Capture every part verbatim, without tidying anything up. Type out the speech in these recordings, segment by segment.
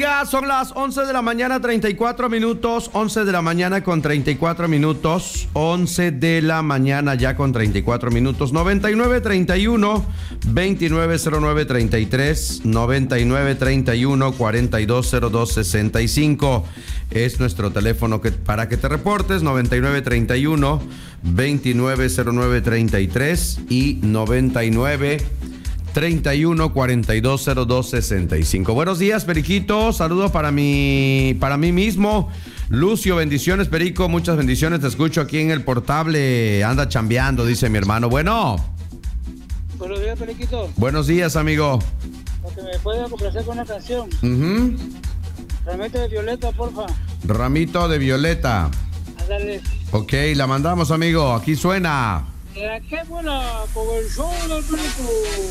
Oiga, son las once de la mañana, treinta y cuatro minutos. once de la mañana con treinta y cuatro minutos. once de la mañana ya con treinta y cuatro minutos. noventa y nueve treinta y uno veintinueve cero nueve treinta y tres. noventa y nueve treinta y uno cuarenta y dos cero dos sesenta y cinco. Es nuestro teléfono que, para que te reportes. noventa y nueve treinta y uno veintinueve cero nueve treinta y tres y noventa y nueve treinta y uno cuarenta y dos cero dos sesenta y cinco. Buenos días, Periquito. Saludos para mí, para mí mismo. Lucio, bendiciones, Perico. Muchas bendiciones. Te escucho aquí en el portable. Anda chambeando, dice mi hermano. Bueno. Buenos días, Periquito. Buenos días, amigo. Porque me puede complacer con una canción. Uh-huh. Ramito de Violeta, porfa. Ramito de Violeta. Ándale. Ok, la mandamos, amigo. Aquí suena. Eh, ¡Qué buena! Con el show del Perico.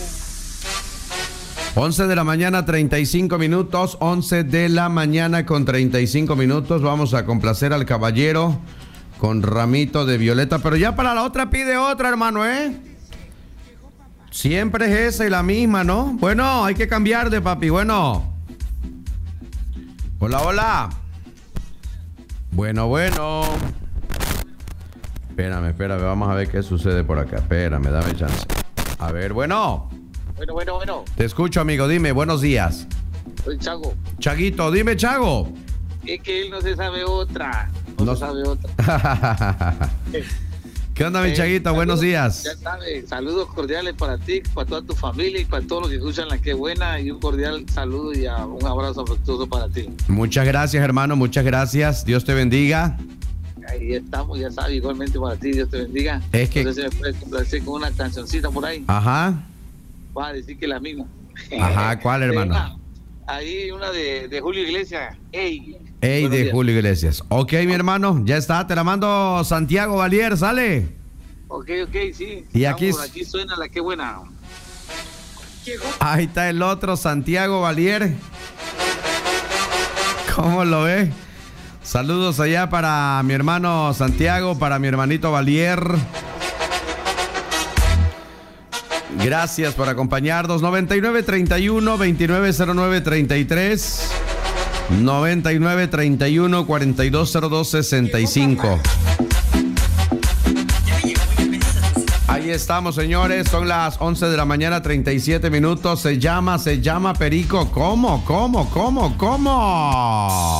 once de la mañana, treinta y cinco minutos. once de la mañana con treinta y cinco minutos. Vamos a complacer al caballero con Ramito de Violeta. Pero ya para la otra pide otra, hermano, ¿eh? Siempre es esa y la misma, ¿no? Bueno, hay que cambiar de papi. Bueno. Hola, hola. Bueno, bueno. Espérame, espérame. Vamos a ver qué sucede por acá. Espérame, dame chance. A ver, bueno. Bueno, bueno, bueno. Te escucho, amigo. Dime, buenos días. Soy Chago. Chaguito, dime, Chago. Es que él no se sabe otra. No, No se sabe otra. ¿Qué onda, mi Eh, Chaguito? saludos, Buenos días. Ya sabes, saludos cordiales para ti, para toda tu familia y para todos los que escuchan La Qué Buena. Y un cordial saludo y a, un abrazo afectuoso para ti. Muchas gracias, hermano. Muchas gracias. Dios te bendiga. Ahí estamos, ya sabes, igualmente para ti. Dios te bendiga. Es que- Entonces, me puedes complacer con una cancioncita por ahí. Ajá. Vas a decir que es la misma. Ajá, ¿cuál, hermano? Venga, ahí una de, de Julio Iglesias. Ey. Ey, Buenos de días. Julio Iglesias. Ok, mi hermano. Ya está. Te la mando Santiago Valier. Sale. Ok, ok, sí. Y aquí- Vamos, aquí suena La Qué Buena. Ahí está el otro, Santiago Valier. ¿Cómo lo ves? Saludos allá para mi hermano Santiago, para mi hermanito Valier. Gracias por acompañarnos. noventa y nueve treinta y uno veintinueve cero nueve treinta y tres. noventa y nueve treinta y uno cuarenta y dos cero dos sesenta y cinco. Ahí estamos, señores. Son las once de la mañana, treinta y siete minutos. Se llama, se llama Perico. ¿Cómo, cómo, cómo, cómo?